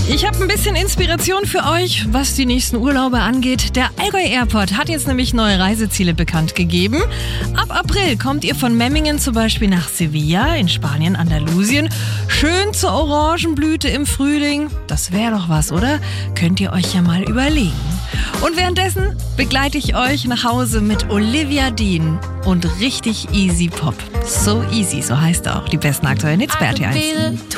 Ich habe ein bisschen Inspiration für euch, was die nächsten Urlaube angeht. Der Allgäu Airport hat jetzt nämlich neue Reiseziele bekannt gegeben. Ab April kommt ihr von Memmingen zum Beispiel nach Sevilla in Spanien, Andalusien. Schön zur Orangenblüte im Frühling. Das wäre doch was, oder? Könnt ihr euch ja mal überlegen. Und währenddessen begleite ich euch nach Hause mit Olivia Dean und richtig easy Pop. So easy, so heißt er auch. Die besten aktuellen Hits bei RT1.